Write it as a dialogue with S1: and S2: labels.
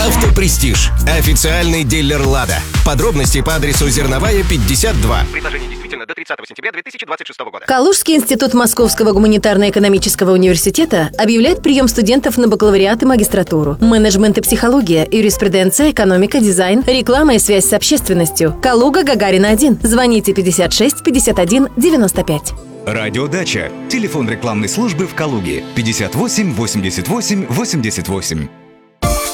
S1: Автопрестиж. Официальный дилер «Лада». Подробности по адресу Зерновая, 52.
S2: Предложение действительно до 30 сентября 2026 года.
S3: Калужский институт Московского гуманитарно-экономического университета объявляет прием студентов на бакалавриат и магистратуру. Менеджмент и психология, юриспруденция, экономика, дизайн, реклама и связь с общественностью. Калуга, Гагарина 1. Звоните 56 51 95.
S4: Радиодача. Телефон рекламной службы в Калуге 58 88 88.